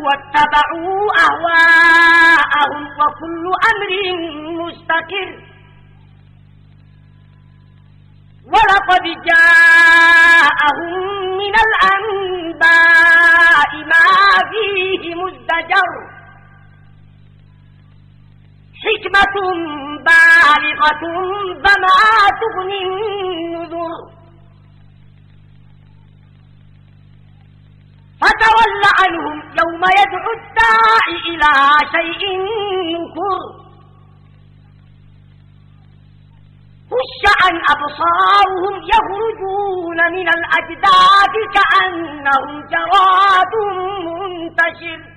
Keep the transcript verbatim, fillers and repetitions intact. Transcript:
واتبعوا أهواءهم وكل أمر مستقر ولقد جاءهم من الأنباء ما فيه مزدجر حكمة بالغة فما تغني النذر فتول عنهم يوم يدعو الداعي إلى شيء نكر خش عن أبصارهم يخرجون من الأجداث كأنهم جراد منتشر